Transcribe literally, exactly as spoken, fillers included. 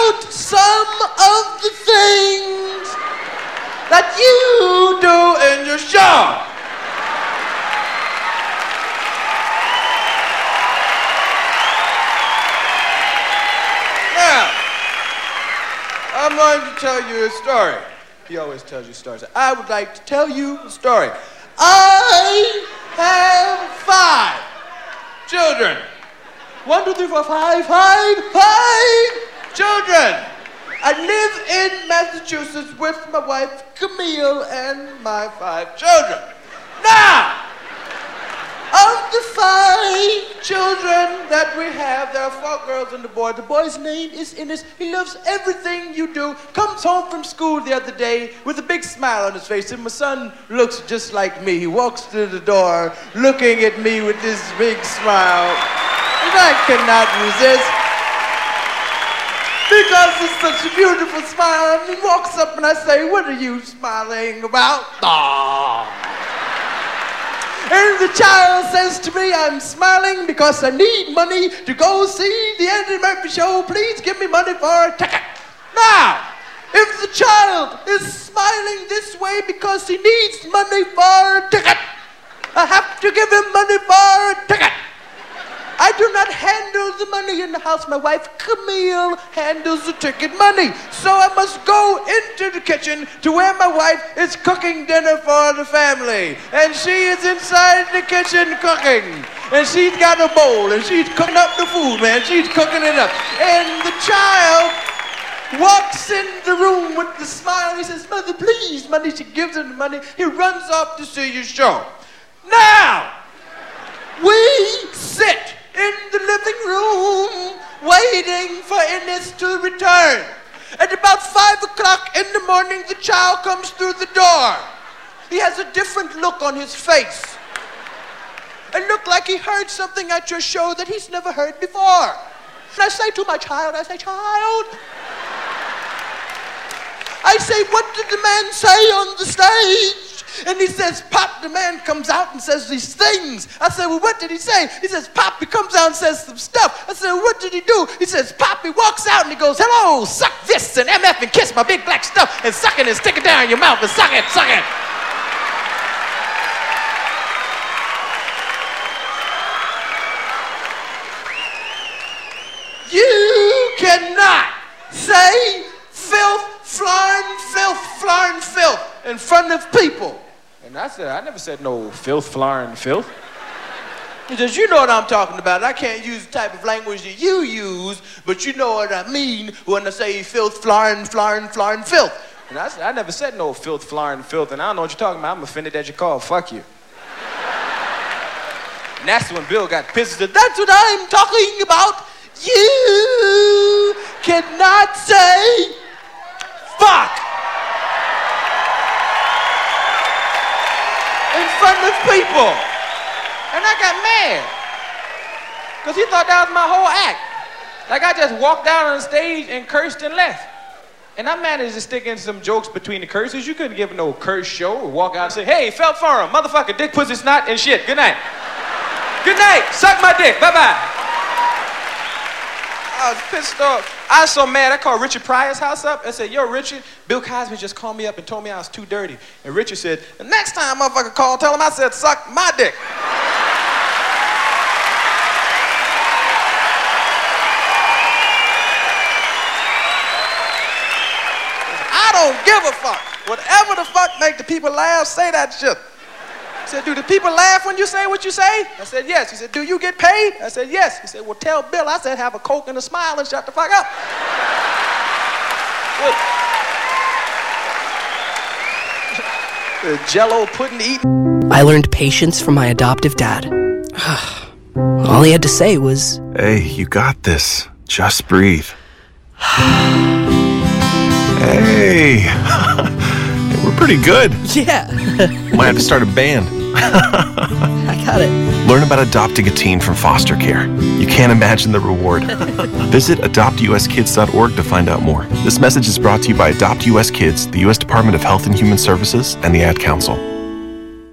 about some of the things that you do in your show. Now, I'm going to tell you a story. He always tells you stories. I would like to tell you a story. I have five children. One, two, three, four, five, five, five children. I live in Massachusetts with my wife, Camille, and my five children. Now, of the five children that we have, there are four girls and a boy. The boy's name is Innes. He loves everything you do. Comes home from school the other day with a big smile on his face. And my son looks just like me. He walks through the door looking at me with this big smile. And I cannot resist. Because it's such a beautiful smile. And he walks up and I say, what are you smiling about? Aww. And the child says to me, I'm smiling because I need money to go see the Eddie Murphy show. Please give me money for a ticket. Now, if the child is smiling this way because he needs money for a ticket, I have to give him money for a ticket. I do not handle the money in the house. My wife, Camille, handles the ticket money. So I must go into the kitchen to where my wife is cooking dinner for the family. And she is inside the kitchen cooking. And she's got a bowl and she's cooking up the food, man. She's cooking it up. And the child walks in the room with the smile. He says, Mother, please, money. She gives him the money. He runs off to see your show. Now, we sit in the living room waiting for Innes to return. At about five o'clock in the morning, the child comes through the door. He has a different look on his face. It looked like he heard something at your show that he's never heard before. And I say to my child, I say, child, I say, what did the man say on the stage? And he says, Pop, the man comes out and says these things. I said, well, what did he say? He says, Pop, he comes out and says some stuff. I said, well, what did he do? He says, Pop, he walks out and he goes, hello, suck this and M F and kiss my big black stuff and suck it and stick it down in your mouth and suck it, suck it. You cannot say filth, flarn, filth, flarn, filth in front of people. And I said, I never said no filth, flarn, filth. He says, you know what I'm talking about. I can't use the type of language that you use, but you know what I mean when I say filth, flarn, flarn, flarn, filth. And I said, I never said no filth, flarn, filth, and I don't know what you're talking about. I'm offended that you called fuck you. And that's when Bill got pissed. He said, that's what I'm talking about. You cannot say fuck in front of people. And I got mad because he thought that was my whole act. Like I just walked out on the stage and cursed and left. And I managed to stick in some jokes between the curses. You couldn't give no curse show or walk out and say, hey, felt for him, motherfucker, dick, pussy, snot, and shit. Good night. Good night. Suck my dick. Bye-bye. I was pissed off. I was so mad, I called Richard Pryor's house up and said, yo, Richard, Bill Cosby just called me up and told me I was too dirty. And Richard said, the next time motherfucker call, tell him I said, suck my dick. I don't give a fuck. Whatever the fuck make the people laugh, say that shit. He said, do the people laugh when you say what you say? I said, yes. He said, do you get paid? I said, yes. He said, well, tell Bill. I said, have a Coke and a smile and shut the fuck up. The Jell-O pudding eating. I learned patience from my adoptive dad. All he had to say was, hey, you got this. Just breathe. Hey. We're pretty good. Yeah. Might have to start a band. I got it. Learn about adopting a teen from foster care. You can't imagine the reward. Visit adopt u s kids dot org to find out more. This message is brought to you by Adopt U S Kids, the U S Department of Health and Human Services, and the Ad Council.